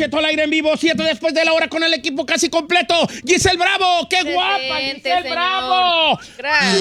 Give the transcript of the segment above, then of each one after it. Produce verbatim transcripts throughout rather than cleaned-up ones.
Cheto al aire en vivo, siete después de la hora con el equipo casi completo. Giselle Bravo, qué Presente, guapa, Giselle señor. Bravo. Gracias.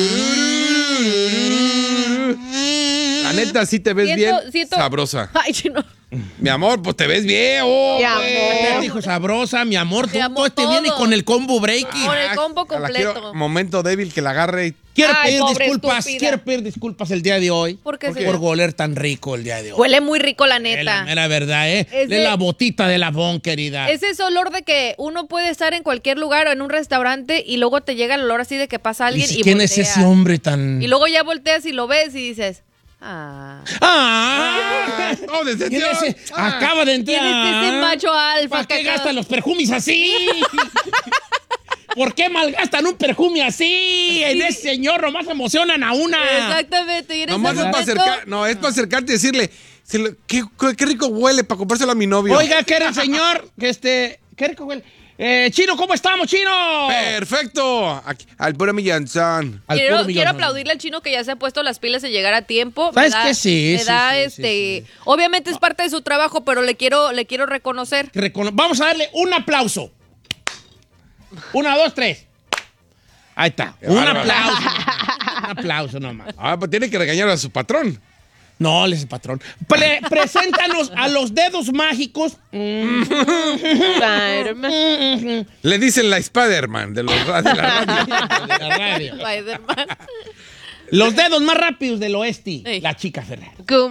La neta, sí te ves Siento- bien siento- sabrosa. Ay, chino. Mi amor, pues te ves bien. Oh, Mi güey. amor. Te dijo sabrosa, mi amor. Mi Tú, amor, tú te viene todo. con el combo breaky. Con el combo Ah, la quiero- completo. momento débil que la agarre. y- Quiero Ay, pedir pobre disculpas, estúpida. quiero pedir disculpas el día de hoy. ¿Por qué, por señor? oler tan rico el día de hoy. Huele muy rico, la Es la neta. mera verdad, ¿eh? Es de de- la botita de la Bon, querida. Es ese olor de que uno puede estar en cualquier lugar o en un restaurante y luego te llega el olor así de que pasa alguien y, ¿Y quién es volteas. ese hombre tan...? Y luego ya volteas y lo ves y dices, ah. ¡Ah! ¡Oh, decepción! ¿Quién es ese? Ah. Acaba de entrar. ¿Quién es ese macho alfa ¿Para qué que acaba- gastan los perfumes así? ¿Por qué malgastan un perfume así? En ese señor nomás emocionan a una. Exactamente. Y en Nomás ese es para momento- acercar, no, es para acercarte y decirle, se lo- ¿qué, qué, qué rico huele para comprárselo a mi novio. Oiga, ¿qué era el señor? Que este... ¿Qué rico huele? Eh, Chino, ¿cómo estamos, Chino? Perfecto. Aquí, al puro millanzón. Al Quiero, puro quiero millón. aplaudirle al chino que ya se ha puesto las pilas de llegar a tiempo. ¿Sabes Me da- qué? Sí, me sí, da sí, este. sí, sí. Obviamente es parte de su trabajo, pero le quiero, le quiero reconocer. Recono- Vamos a darle un aplauso. Una, dos, tres. Ahí está. Qué Un bárbaro. aplauso. Un aplauso nomás. Ah, pues tiene que regañar a su patrón. No, él es el patrón. Pre- preséntanos a los dedos mágicos. Spider-Man. Le dicen la Spider-Man de, los ra- de la radio. De la radio. Spider-Man. Los dedos más rápidos del oeste. Ey. La chica Ferrer. Good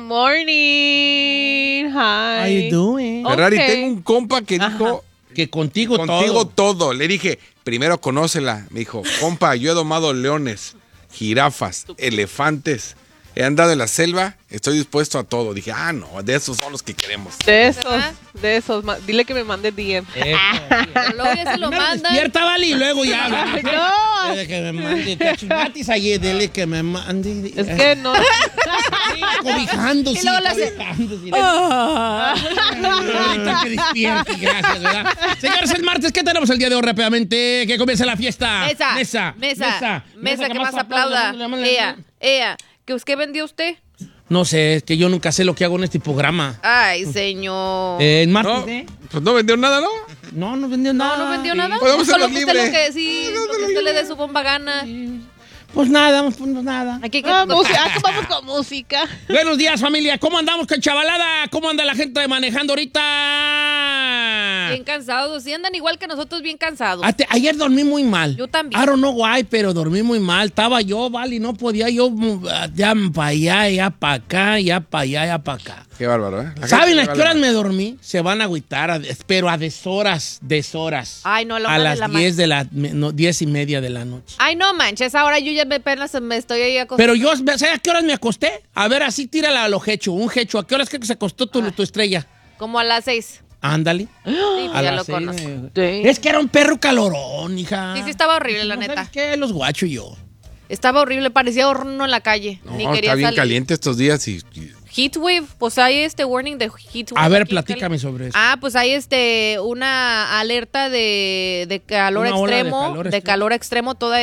morning. Hi. doing? Ferrari, Ok. tengo un compa que dijo, Que contigo, contigo todo. todo. Le dije, primero conócela. Me dijo, compa, yo he domado leones, jirafas, elefantes. He andado en la selva, estoy dispuesto a todo. Dije, ah, no, de esos son los que queremos. De esos, ¿Verdad? de esos. ma- Dile que me mande D M. Eso. Pero luego ya se lo Primero mandan. despierta, vale, y luego ya habla. No. Dile que me mande. Te chingatis allí, dile que me mande. Es que no. Cobijándose. Y luego le hace- cobijándose. Ah. Ahorita que despierte, gracias, ¿verdad? Señores, el martes, ¿qué tenemos el día de hoy rápidamente? Que comience la fiesta. Mesa. Mesa. Mesa. Mesa, que más aplauda. Ea, ea. ¿Qué, ¿Qué vendió usted? No sé, es que yo nunca sé lo que hago en este programa. Ay, señor. Eh, en martes, No, ¿eh? pues no vendió nada, ¿no? No, no vendió nada. no, no vendió nada. Podemos Solo hacerlo que usted libre. lo que sí, lo que usted le dé su bomba gana. Pues nada, pues nada. Aquí que Ah, música. Ah, vamos con música. Buenos días, familia. ¿Cómo andamos con chavalada? ¿Cómo anda la gente manejando ahorita? bien cansados. Sí andan igual que nosotros, bien cansados. Ate- ayer dormí muy mal. Yo también. I don't know why, pero dormí muy mal. Estaba yo, vale, y no podía yo mm, ya para allá, ya para acá, ya para allá, ya para acá. Qué bárbaro, ¿eh? La ¿Saben gente a le qué horas vale me dormí? Se van a agüitar, a- pero a deshoras, deshoras. Ay, no, a la A una de las la ma- diez de la, no, diez y media de la noche. Ay, no manches, ahora yo ya me apenas me estoy ahí acostando. Pero yo, ¿sabes a qué horas me acosté? A ver, así tírala a lo hecho, un hecho. ¿A qué horas crees que se acostó tu, tu estrella? Como a las seis. Ándale. Sí, pues A ya las lo seis, conozco. eh. Es que era un perro calorón, hija. Sí, sí estaba horrible, la No, neta. ¿sabes qué? Los guacho yo. Estaba horrible, parecía horno en la calle. No, Ni quería está bien salir. caliente estos días y... y- Heatwave, pues hay este warning de heatwave. A ver, aquí en platícame Cali. sobre eso. Ah, pues hay este una alerta de, de calor Una ola de extremo, calor de extremo. calor extremo toda